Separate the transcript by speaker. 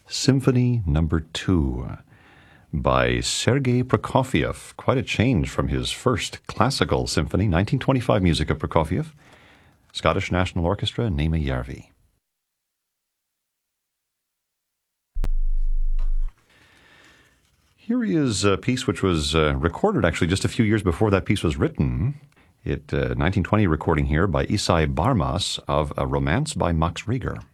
Speaker 1: Symphony Number 2 by Sergei Prokofiev. Quite a change from his first classical symphony, 1925 music of Prokofiev. Scottish National Orchestra, Naima Järvi. Here is a piece which was recorded actually just a few years before that piece was written. 1920 recording here by Isai Barmas of A Romance by Max Reger.